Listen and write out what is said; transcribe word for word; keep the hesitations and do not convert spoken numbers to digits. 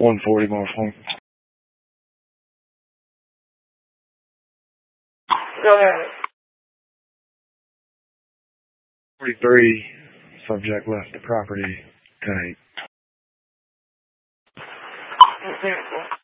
one forty Morse Point. Go ahead. forty-three, subject left the property tonight. Okay.